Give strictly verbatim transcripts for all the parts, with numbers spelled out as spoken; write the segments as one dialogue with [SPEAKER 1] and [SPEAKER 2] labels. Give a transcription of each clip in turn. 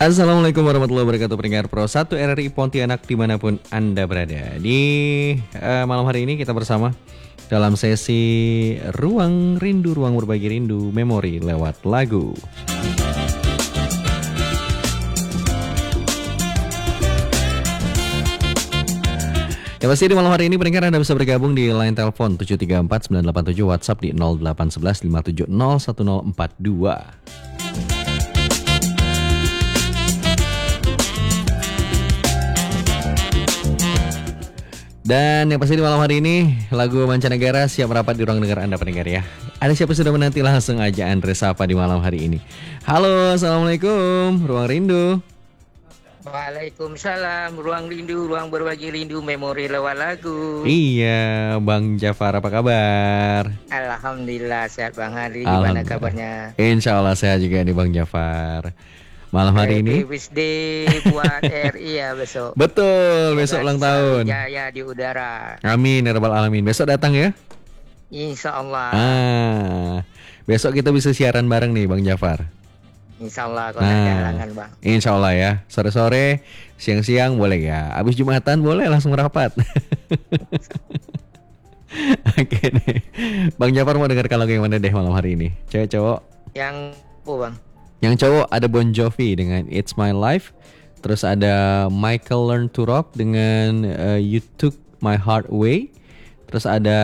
[SPEAKER 1] Assalamualaikum warahmatullahi wabarakatuh. Pendengar Pro satu R R I Pontianak dimanapun Anda berada. Di uh, malam hari ini kita bersama dalam sesi Ruang Rindu, Ruang Berbagi Rindu, Memori lewat lagu. Ya pasti di malam hari ini pendengar Anda bisa bergabung di line telepon tujuh tiga empat sembilan delapan tujuh, WhatsApp di nol delapan satu satu lima tujuh nol satu nol empat dua. Dan yang pasti di malam hari ini lagu mancanegara siap merapat di ruang dengar Anda pendengar ya. Ada siapa sudah menanti, langsung aja Andre sapa di malam hari ini. Halo, assalamualaikum, Ruang Rindu.
[SPEAKER 2] Waalaikumsalam, Ruang Rindu, Ruang Berbagi Rindu, Memori lewat lagu.
[SPEAKER 1] Iya, Bang Jafar apa kabar?
[SPEAKER 2] Alhamdulillah sehat Bang Hari, gimana kabarnya?
[SPEAKER 1] Insya Allah sehat juga nih Bang Jafar. Malam hari ini
[SPEAKER 2] Happy birthday buat R I ya besok.
[SPEAKER 1] Betul, besok ulang tahun.
[SPEAKER 2] Jaya di udara.
[SPEAKER 1] Amin ya rabbal alamin. Besok datang ya?
[SPEAKER 2] Insya Allah.
[SPEAKER 1] Ah, besok kita bisa siaran bareng nih Bang Jafar.
[SPEAKER 2] Insya Allah kalau ada halangan Bang.
[SPEAKER 1] Insya Allah ya. Sore-sore, siang-siang boleh ya. Abis Jumatan boleh langsung rapat. Oke deh. Bang Jafar mau dengarkan lagu yang mana deh malam hari ini? Cewek cowok?
[SPEAKER 2] Yang apa Bang?
[SPEAKER 1] Yang cowok ada Bon Jovi dengan It's My Life. Terus ada Michael Learn to Rock dengan uh, You Took My Heart Away. Terus ada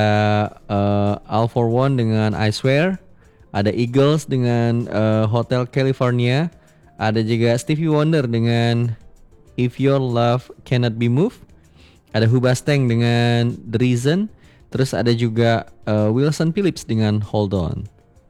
[SPEAKER 1] uh, All For One dengan I Swear. Ada Eagles dengan uh, Hotel California. Ada juga Stevie Wonder dengan If Your Love Cannot Be Moved. Ada Hubastang dengan The Reason. Terus ada juga uh, Wilson Phillips dengan Hold On.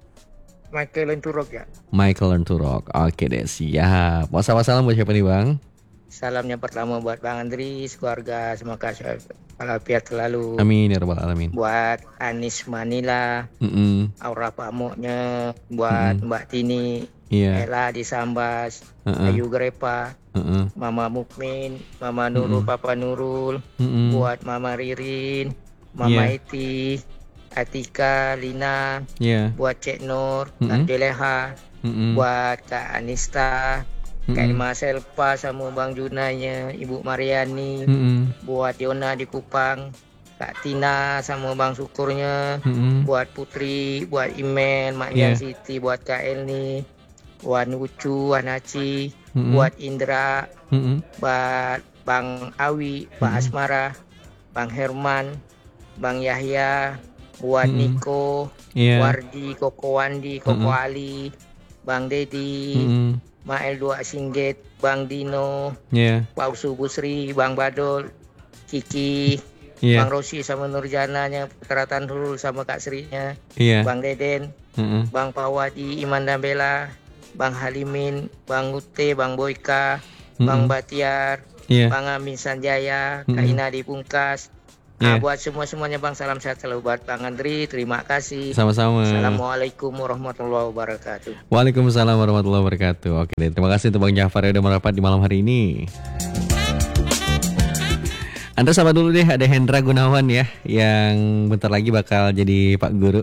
[SPEAKER 2] Michael Learn to Rock ya?
[SPEAKER 1] Michael Learn to Rock. Oke deh, siap. Mau salam buat siapa nih Bang?
[SPEAKER 2] Salamnya pertama buat Bang Andri, keluarga, semoga walafiat selalu.
[SPEAKER 1] Amin ya rabbal alamin.
[SPEAKER 2] Buat Anis Manila,
[SPEAKER 1] Mm-mm.
[SPEAKER 2] Aura Pamuknya, buat Mm-mm. Mbak Tini,
[SPEAKER 1] yeah.
[SPEAKER 2] Ella di Sambas,
[SPEAKER 1] uh-uh.
[SPEAKER 2] Ayu Grepa, uh-uh. Mama Mukmin, Mama Nurul, Mm-mm. Papa Nurul, Mm-mm. buat Mama Ririn, Mama yeah. Iti, Atika, Lina, yeah. buat Cek Nur, Kak Deleha, buat Kak Anista, Mm-mm. Kak Ima Selpa sama Bang Junanya, Ibu Mariani, Mm-mm. buat Yona di Kupang, Kak Tina sama Bang Syukurnya, Mm-mm. buat Putri, buat Imen, Mak yeah. Siti, buat Kak Elni, buat Nucu, Anaci, Mm-mm. buat Indra, Mm-mm. buat Bang Awi, Pak Mm-mm. Asmara, Bang Herman, Bang Yahya, buat Mm-mm. Niko, yeah. Wardi, Koko Wandi, Koko Mm-mm. Ali, Bang Dedi, Mm-mm. Mael Dua Singget, Bang Dino, yeah. Pausu Busri, Bang Badol, Kiki, yeah. Bang Rosi sama Nurjananya, Putratan Hurul sama Kak Srinya, yeah. Bang Deden, Mm-mm. Bang Pawadi, Iman Dambela, Bang Halimin, Bang Ute, Bang Boyka, Mm-mm. Bang Batiar, yeah. Bang Amin Sanjaya, Mm-mm. Kak Ina di Pungkas. Yeah. Nah, buat semua-semuanya Bang, salam sehat selalu buat Bang Andri, terima kasih.
[SPEAKER 1] Sama-sama.
[SPEAKER 2] Assalamualaikum warahmatullahi wabarakatuh.
[SPEAKER 1] Waalaikumsalam warahmatullahi wabarakatuh. Oke deh, terima kasih untuk Bang Jafar yang udah merapat di malam hari ini. Anda sama dulu deh, ada Hendra Gunawan ya, yang bentar lagi bakal jadi Pak Guru.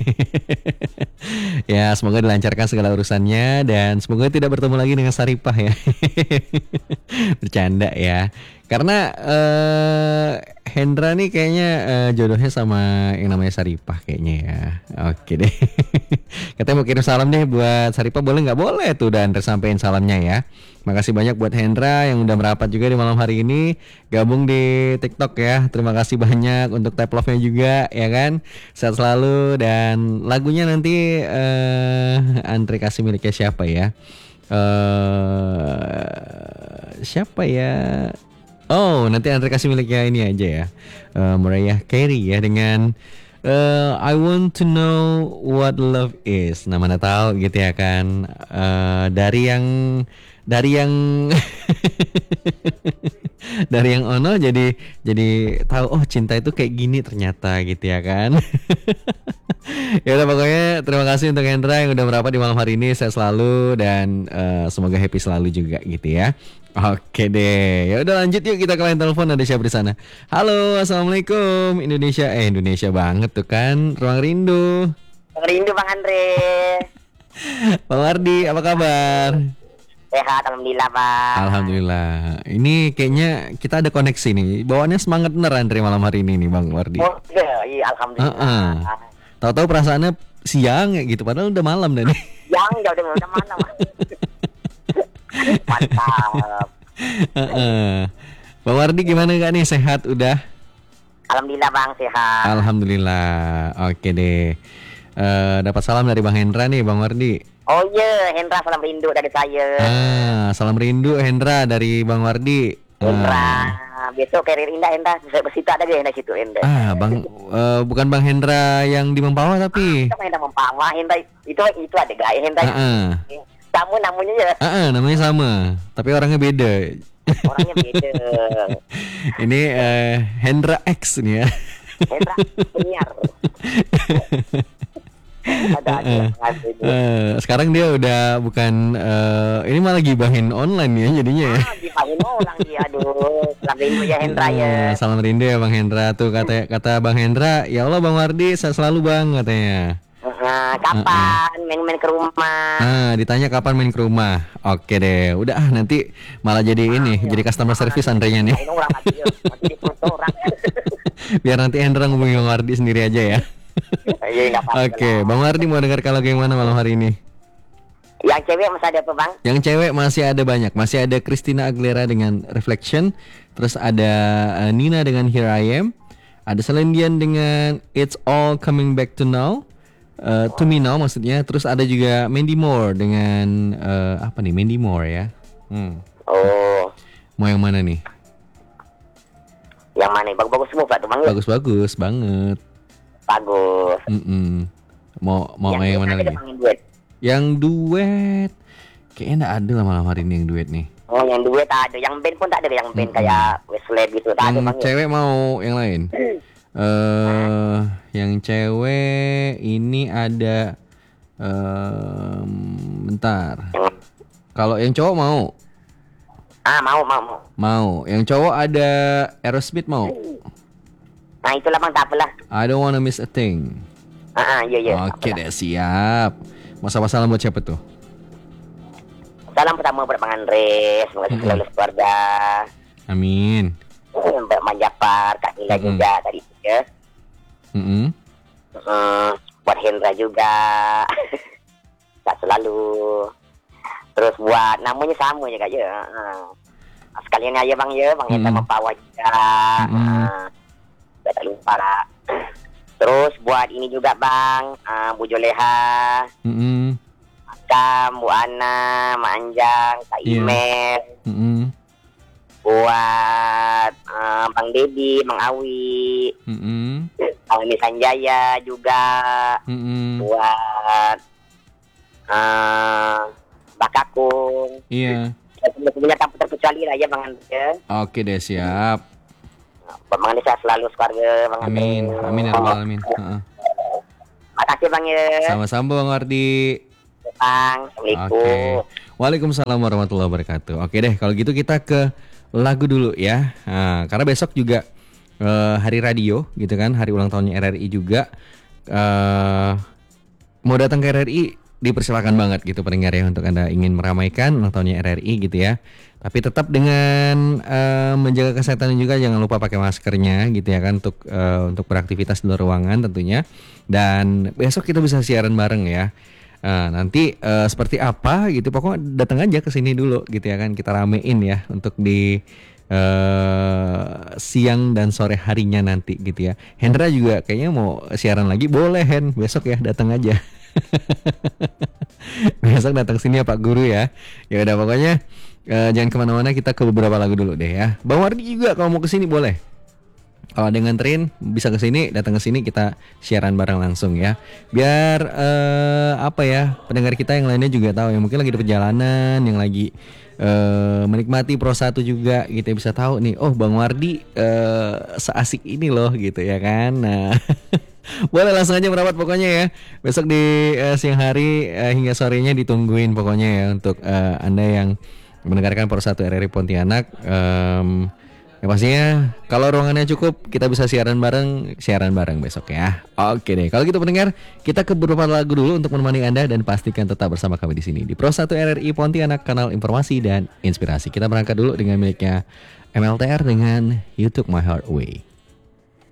[SPEAKER 1] Ya, semoga dilancarkan segala urusannya dan semoga tidak bertemu lagi dengan Saripah ya. Bercanda ya. Karena uh, Hendra nih kayaknya uh, jodohnya sama yang namanya Saripah kayaknya ya. Oke deh. Katanya mau kirim salam deh buat Saripah, boleh nggak? Boleh tuh, dan tersampaikan salamnya ya. Makasih banyak buat Hendra yang udah merapat juga di malam hari ini, gabung di TikTok ya. Terima kasih banyak untuk tap love-nya juga ya kan. Sehat selalu, dan lagunya nanti uh, Andre kasih miliknya siapa ya? Uh, siapa ya? Oh, nanti Andre kasih miliknya ini aja ya, uh, Mariah Carey ya dengan uh, I Want to Know What Love Is. Nah, mana tahu gitu ya kan, uh, dari yang dari yang dari yang ono jadi jadi tahu, oh cinta itu kayak gini ternyata gitu ya kan. Ya udah, pokoknya terima kasih untuk Hendra yang udah merapat di malam hari ini. Sehat selalu dan uh, semoga happy selalu juga gitu ya. Oke deh, ya udah lanjut yuk kita ke line telepon. Ada siapa di sana? Halo, assalamualaikum Indonesia. Eh Indonesia banget tuh kan, Ruang Rindu.
[SPEAKER 3] Ruang Rindu Bang Andre.
[SPEAKER 1] Bang Ardi, apa kabar?
[SPEAKER 3] Sehat, alhamdulillah bang.
[SPEAKER 1] Alhamdulillah. Ini kayaknya kita ada koneksi nih. Bawaannya semangat bener Andre malam hari ini nih Bang Wardi.
[SPEAKER 3] Oh iya, alhamdulillah.
[SPEAKER 1] Uh-uh. Tahu-tahu perasaannya siang ya gitu, padahal udah malam dah nih.
[SPEAKER 3] Siang jauh udah udah mana? Mantap.
[SPEAKER 1] Uh-uh. Bang Wardi gimana gak nih, sehat udah?
[SPEAKER 3] Alhamdulillah bang, sehat.
[SPEAKER 1] Alhamdulillah. Oke deh. Uh, dapat salam dari Bang Hendra nih Bang Wardi.
[SPEAKER 3] Oh iya, Hendra salam rindu dari saya.
[SPEAKER 1] Ah, salam rindu Hendra dari Bang Wardi.
[SPEAKER 3] Hendra, ah. besok karir indah Hendra, bisa bersitu ada di situ Hendra.
[SPEAKER 1] Ah, Bang, uh, bukan Bang Hendra yang di Mempawah tapi.
[SPEAKER 3] Ah, Bang Hendra Mempawah, Hendra itu itu ada gaya Hendra.
[SPEAKER 1] Ah, ah.
[SPEAKER 3] Kamu namanya ya?
[SPEAKER 1] Ah, ah, namanya sama, tapi orangnya beda.
[SPEAKER 3] Orangnya beda.
[SPEAKER 1] Ini uh, Hendra X nih ya.
[SPEAKER 3] Hendra penyiar. Ada, ada,
[SPEAKER 1] uh, uh, sekarang dia udah bukan uh, ini malah gibahin online ya jadinya ya.
[SPEAKER 3] Ah, gibahin online dia, aduh. Salam rindu ya Hendra ya.
[SPEAKER 1] Uh, salam rindu ya Bang Hendra tuh kata kata Bang Hendra, ya Allah Bang Wardi sehat selalu Bang katanya.
[SPEAKER 3] Uh, kapan uh, uh. main-main ke rumah?
[SPEAKER 1] Nah, ditanya kapan main ke rumah. Oke deh, udah ah nanti malah jadi ah, ini, ya. Jadi customer service Andrenya nih. Biar nanti Hendra ngomongin Bang Wardi sendiri aja ya. Oke, okay. Bang Wardi mau dengar kalau yang mana malam hari ini?
[SPEAKER 3] Yang cewek masih ada apa Bang?
[SPEAKER 1] Yang cewek masih ada banyak. Masih ada Christina Aguilera dengan Reflection. Terus ada uh, Nina dengan Here I Am. Ada Celine Dion dengan It's All Coming Back to Now. Uh, to Me Now maksudnya. Terus ada juga Mandy Moore dengan uh, apa nih? Mandy Moore ya. Hmm.
[SPEAKER 3] Oh.
[SPEAKER 1] Mau yang mana nih?
[SPEAKER 3] Yang mana? Bagus-bagus semua Pak tuh Bang.
[SPEAKER 1] Bagus-bagus banget.
[SPEAKER 3] Bagus.
[SPEAKER 1] Mm-mm. Mau mau yang, yang mana lagi?
[SPEAKER 3] Duet.
[SPEAKER 1] Yang duet, kayaknya nggak ada lah malam hari ini yang duet nih.
[SPEAKER 3] Oh, yang duet ada, yang band pun tak ada, yang band mm-hmm. kayak Westlife gitu. Tak
[SPEAKER 1] yang
[SPEAKER 3] ada,
[SPEAKER 1] cewek mau yang lain? Eh, uh, yang cewek ini ada, um, bentar. Kalau yang cowok mau?
[SPEAKER 3] Ah mau mau mau.
[SPEAKER 1] Mau. Yang cowok ada Aerosmith mau?
[SPEAKER 3] Nah itulah Bang, tak apalah.
[SPEAKER 1] I don't wanna miss a thing.
[SPEAKER 3] Ah, ah iya iya.
[SPEAKER 1] Oke deh, siap. Mau sama salam buat siapa tuh?
[SPEAKER 3] Salam pertama buat Bang Andres, semoga mm-hmm. selalu keluarga.
[SPEAKER 1] Amin.
[SPEAKER 3] Mbak Manjapar, Kak Nila mm-hmm. juga tadi ya.
[SPEAKER 1] Mm-hmm.
[SPEAKER 3] Mm, buat Hendra juga. Tak selalu. Terus buat namanya sama ya Kak ya. Uh, sekalian aja Bang ya, Bang Hendra mm-hmm. Mempawah juga. Mm-hmm. Uh, tak lupa lah. Terus buat ini juga Bang, uh, Bu Joleha, mm-hmm. Makam, Bu Ana, Mak Anjang, Kak yeah. Imer, mm-hmm. buat uh, Bang Dedi, Bang Awi, mm-hmm. Bang Emi Sanjaya juga, mm-hmm. buat uh, Mbak Kakung.
[SPEAKER 1] Iya.
[SPEAKER 3] Yeah. Semuanya tanpa terkecuali lah ya Bang Andre.
[SPEAKER 1] Oke deh, siap.
[SPEAKER 3] Bang Andi sehat selalu keluarga Bang Andi.
[SPEAKER 1] Amin, amin ya rabbal alamin. Uh-uh.
[SPEAKER 3] Makasih Bang ya.
[SPEAKER 1] Sama-sama Bang Wardi.
[SPEAKER 3] Bang, Assalamualaikum.
[SPEAKER 1] Oke. Waalaikumsalam warahmatullahi wabarakatuh. Oke deh, kalau gitu kita ke lagu dulu ya. Nah, karena besok juga uh, hari radio gitu kan, hari ulang tahunnya R R I juga. Uh, mau datang ke R R I dipersilakan banget gitu pendengar ya, untuk Anda ingin meramaikan ulang tahunnya R R I gitu ya. Tapi tetap dengan uh, menjaga kesehatan juga, jangan lupa pakai maskernya gitu ya kan, untuk uh, untuk beraktivitas di luar ruangan tentunya. Dan besok kita bisa siaran bareng ya. Uh, nanti uh, seperti apa gitu, pokoknya datang aja ke sini dulu gitu ya kan, kita ramein ya untuk di uh, siang dan sore harinya nanti gitu ya. Hendra juga kayaknya mau siaran lagi, boleh Hen, besok ya datang aja. Besok datang sini ya Pak Guru ya. Ya udah pokoknya uh, jangan kemana-mana, kita ke beberapa lagu dulu deh ya. Bang Wardi juga kalau mau ke sini boleh. Kalau ada nganterin bisa ke sini, datang ke sini kita siaran bareng langsung ya. Biar uh, apa ya, pendengar kita yang lainnya juga tahu yang mungkin lagi di perjalanan, yang lagi uh, menikmati Pro satu juga gitu ya, bisa tahu nih, oh Bang Wardi uh, seasik ini loh gitu ya kan. Nah, boleh langsung aja merapat pokoknya ya. Besok di uh, siang hari uh, hingga sorenya ditungguin pokoknya ya, untuk uh, Anda yang mendengarkan Pro satu R R I Pontianak. Um, Ya pastinya kalau ruangannya cukup kita bisa siaran bareng, siaran bareng besok ya. Oke deh, kalau gitu pendengar, kita ke beberapa lagu dulu untuk menemani Anda dan pastikan tetap bersama kami di sini di Pro satu R R I Pontianak, kanal informasi dan inspirasi. Kita berangkat dulu dengan miliknya M L T R dengan You Took My Heart Away.